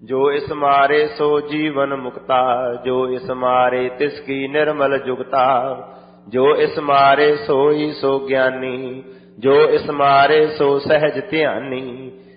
जो इस मारे सो जीवन मुक्ता, जो इस मारे तिसकी निर्मल जुगता। जो इस मारे सोई सो ज्ञानी, जो इस मारे सो सहज ध्यानी।